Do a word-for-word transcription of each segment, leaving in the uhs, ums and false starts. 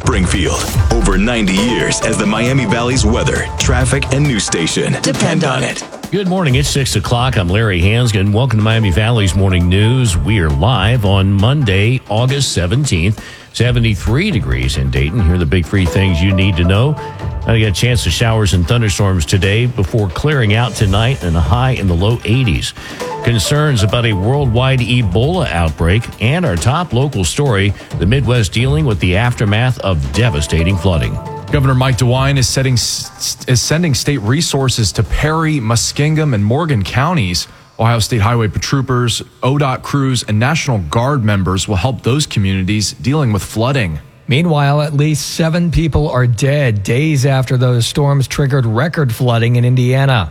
Springfield. Over ninety years as the Miami Valley's weather, traffic, and news station. Depend on it. Good morning. It's six o'clock. I'm Larry Hansgen. Welcome to Miami Valley's Morning News. We are live on Monday, August seventeenth. seventy-three degrees in Dayton. Here are the big three things you need to know. I got a chance of showers and thunderstorms today before clearing out tonight and a high in the low eighties. Concerns about a worldwide Ebola outbreak and our top local story, the Midwest dealing with the aftermath of devastating flooding. Governor Mike DeWine is, setting, is sending state resources to Perry, Muskingum, and Morgan counties. Ohio State Highway Troopers, O D O T crews, and National Guard members will help those communities dealing with flooding. Meanwhile, at least seven people are dead days after those storms triggered record flooding in Indiana.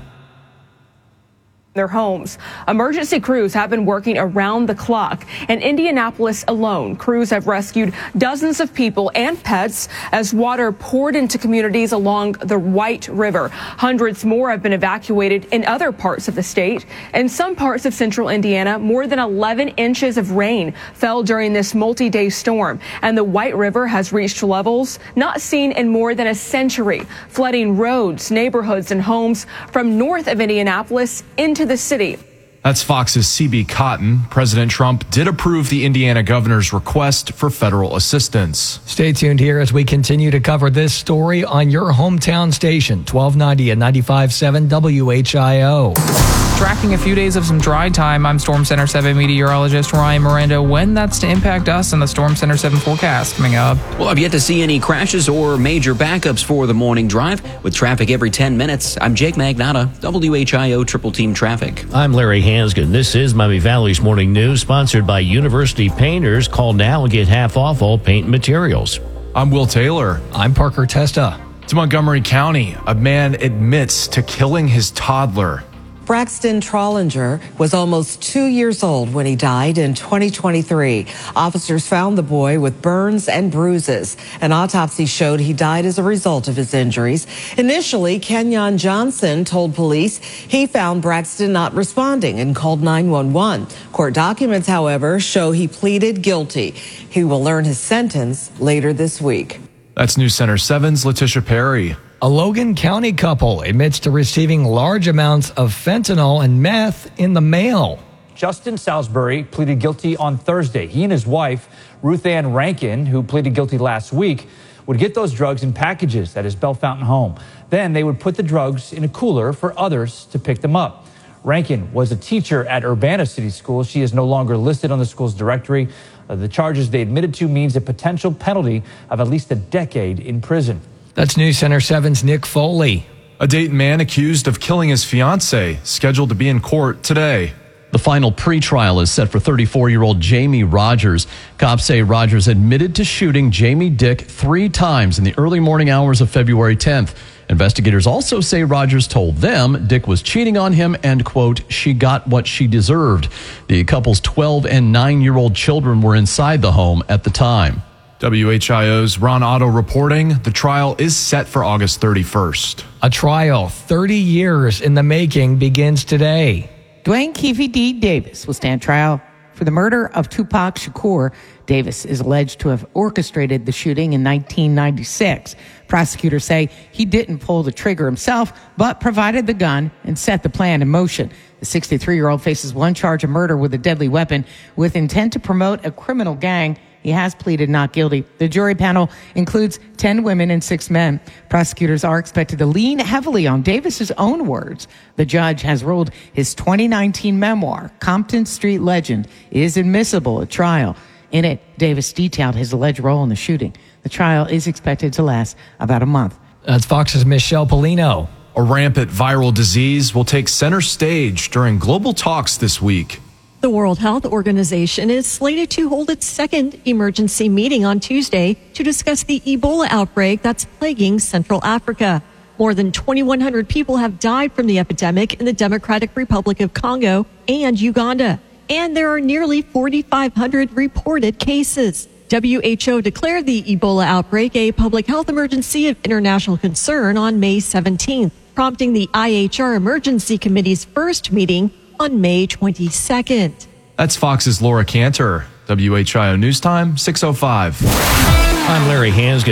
Their homes. Emergency crews have been working around the clock. In Indianapolis alone, crews have rescued dozens of people and pets as water poured into communities along the White River. Hundreds more have been evacuated in other parts of the state. In some parts of central Indiana, more than eleven inches of rain fell during this multi-day storm, and the White River has reached levels not seen in more than a century, flooding roads, neighborhoods, and homes from north of Indianapolis into the city. That's Fox's C B Cotton. President Trump did approve the Indiana governor's request for federal assistance. Stay tuned here as we continue to cover this story on your hometown station, twelve ninety and ninety-five point seven W H I O. Tracking a few days of some dry time, I'm Storm Center seven meteorologist Ryan Miranda. When that's to impact us in the Storm Center seven forecast coming up. Well, I've yet to see any crashes or major backups for the morning drive with traffic every ten minutes. I'm Jake Magnotta, W H I O Triple Team Traffic. I'm Larry Hansgen. This is Miami Valley's Morning News, sponsored by University Painters. Call now and get half off all paint materials. I'm Will Taylor. I'm Parker Testa. To Montgomery County, a man admits to killing his toddler. Braxton Trollinger was almost two years old when he died in twenty twenty-three. Officers found the boy with burns and bruises. An autopsy showed he died as a result of his injuries. Initially, Kenyon Johnson told police he found Braxton not responding and called nine one one. Court documents, however, show he pleaded guilty. He will learn his sentence later this week. That's News Center seven's Letitia Perry. A Logan County couple admits to receiving large amounts of fentanyl and meth in the mail. Justin Salisbury pleaded guilty on Thursday. He and his wife, Ruth Ann Rankin, who pleaded guilty last week, would get those drugs in packages at his Bellefontaine home. Then they would put the drugs in a cooler for others to pick them up. Rankin was a teacher at Urbana City School. She is no longer listed on the school's directory. Uh, the charges they admitted to means a potential penalty of at least a decade in prison. That's News Center seven's Nick Foley. A Dayton man accused of killing his fiancée, scheduled to be in court today. The final pretrial is set for thirty-four-year-old Jamie Rogers. Cops say Rogers admitted to shooting Jamie Dick three times in the early morning hours of February tenth. Investigators also say Rogers told them Dick was cheating on him and, quote, she got what she deserved. The couple's twelve and nine-year-old children were inside the home at the time. W H I O's Ron Otto reporting the trial is set for August thirty-first. A trial thirty years in the making begins today. Dwayne Keefe D. Davis will stand trial for the murder of Tupac Shakur. Davis is alleged to have orchestrated the shooting in nineteen ninety-six. Prosecutors say he didn't pull the trigger himself, but provided the gun and set the plan in motion. The sixty-three-year-old faces one charge of murder with a deadly weapon with intent to promote a criminal gang. He has pleaded not guilty. The jury panel includes ten women and six men. Prosecutors are expected to lean heavily on Davis's own words. The judge has ruled his twenty nineteen memoir, Compton Street Legend, is admissible at trial. In it, Davis detailed his alleged role in the shooting. The trial is expected to last about a month. That's Fox's Michelle Polino. A rampant viral disease will take center stage during global talks this week. The World Health Organization is slated to hold its second emergency meeting on Tuesday to discuss the Ebola outbreak that's plaguing Central Africa. More than twenty-one hundred people have died from the epidemic in the Democratic Republic of Congo and Uganda. And there are nearly forty-five hundred reported cases. W H O declared the Ebola outbreak a public health emergency of international concern on May seventeenth, prompting the I H R Emergency Committee's first meeting on May twenty-second. That's Fox's Laura Cantor. W H I O News Time, six oh five. I'm Larry Hansgen.